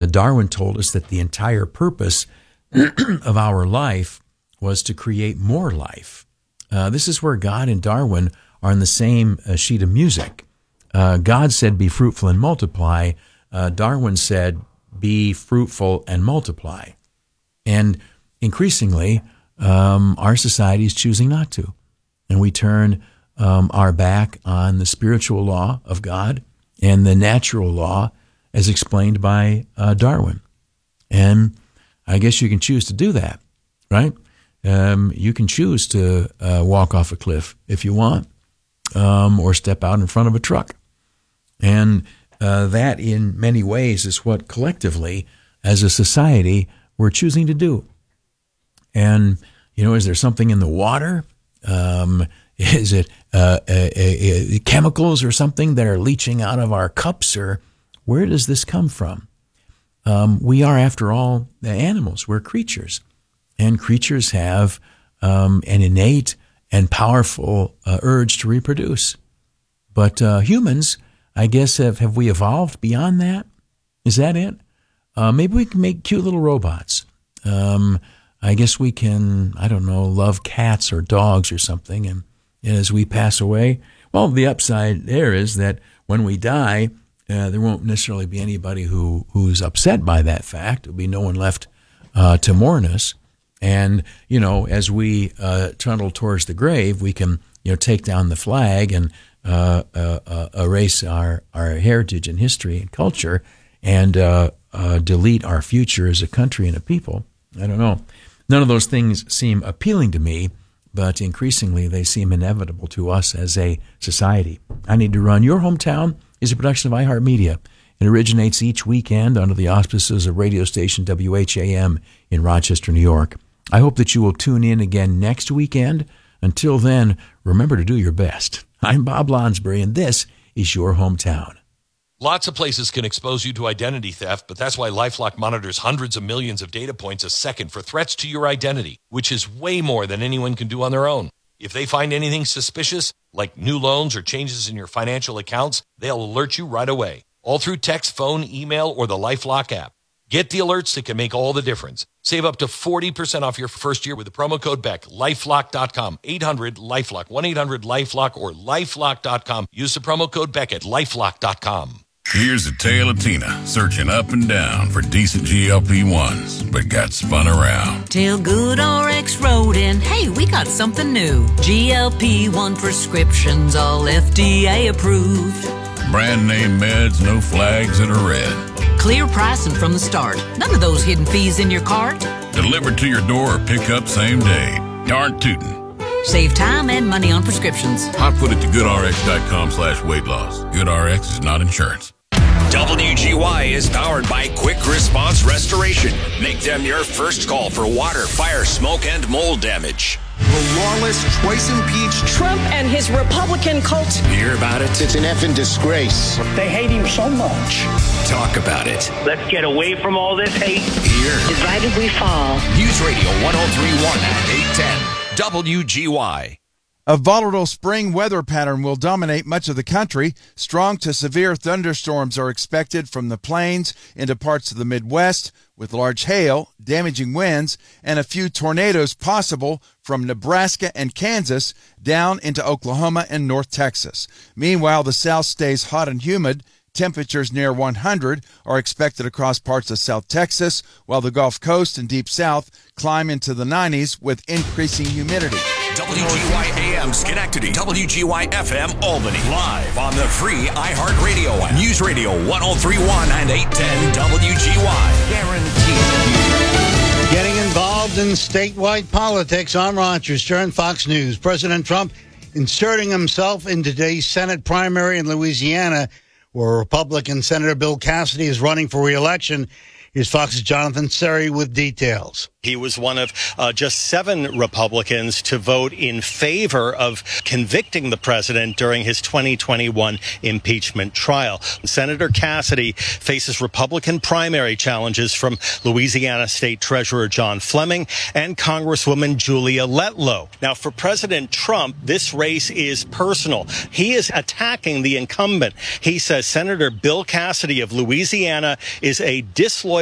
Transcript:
Darwin told us that the entire purpose of our life was to create more life. This is where God and Darwin are on the same sheet of music. God said, be fruitful and multiply. Darwin said, be fruitful and multiply. And increasingly, our society is choosing not to. And we turn our back on the spiritual law of God and the natural law as explained by Darwin. And I guess you can choose to do that, right? You can choose to walk off a cliff if you want, or step out in front of a truck. And that, in many ways, is what collectively, as a society, we're choosing to do. And, is there something in the water? Is it chemicals or something that are leaching out of our cups? Or where does this come from? We are, after all, animals. We're creatures. And creatures have an innate and powerful urge to reproduce. But humans, I guess, have we evolved beyond that? Is that it? Maybe we can make cute little robots. I guess we can, love cats or dogs or something. And as we pass away, well, the upside there is that when we die, there won't necessarily be anybody who's upset by that fact. There'll be no one left to mourn us. And, as we trundle towards the grave, we can, take down the flag and erase our heritage and history and culture and delete our future as a country and a people. I don't know. None of those things seem appealing to me, but increasingly they seem inevitable to us as a society. I Need to Run Your Hometown is a production of iHeartMedia. It originates each weekend under the auspices of radio station WHAM in Rochester, New York. I hope that you will tune in again next weekend. Until then, remember to do your best. I'm Bob Lonsbury, and this is Your Hometown. Lots of places can expose you to identity theft, but that's why LifeLock monitors hundreds of millions of data points a second for threats to your identity, which is way more than anyone can do on their own. If they find anything suspicious, like new loans or changes in your financial accounts, they'll alert you right away, all through text, phone, email, or the LifeLock app. Get the alerts that can make all the difference. Save up to 40% off your first year with the promo code BECK. LifeLock.com, 800-LifeLock, 1-800-LifeLock, or LifeLock.com. Use the promo code BECK at LifeLock.com. Here's a tale of Tina searching up and down for decent GLP-1s, but got spun around. Till GoodRx wrote in, hey, we got something new. GLP-1 prescriptions, all FDA approved. Brand name meds, no flags that are red. Clear pricing from the start. None of those hidden fees in your cart. Delivered to your door or pick up same day. Darn tootin'. Save time and money on prescriptions. Hot foot it to goodrx.com/weight loss. GoodRx is not insurance. WGY is powered by Quick Response Restoration. Make them your first call for water, fire, smoke, and mold damage. The lawless, twice-impeached Trump and his Republican cult. Hear about it? It's an effing disgrace. They hate him so much. Talk about it. Let's get away from all this hate. Here. Divided we fall. News Radio 1031 and 810. WGY. A volatile spring weather pattern will dominate much of the country. Strong to severe thunderstorms are expected from the plains into parts of the Midwest, with large hail, damaging winds, and a few tornadoes possible from Nebraska and Kansas down into Oklahoma and North Texas. Meanwhile, the South stays hot and humid. Temperatures near 100 are expected across parts of South Texas, while the Gulf Coast and Deep South climb into the 90s with increasing humidity. WGY AM Schenectady, WGY FM Albany, live on the free iHeartRadio app. News Radio 1031 and 810 WGY. Guaranteed. Getting involved in statewide politics on Rochester and Fox News. President Trump inserting himself in today's Senate primary in Louisiana, where Republican Senator Bill Cassidy is running for re-election. Here's Fox's Jonathan Serry with details. He was one of just 7 Republicans to vote in favor of convicting the president during his 2021 impeachment trial. Senator Cassidy faces Republican primary challenges from Louisiana State Treasurer John Fleming and Congresswoman Julia Letlow. Now, for President Trump, this race is personal. He is attacking the incumbent. He says Senator Bill Cassidy of Louisiana is a disloyal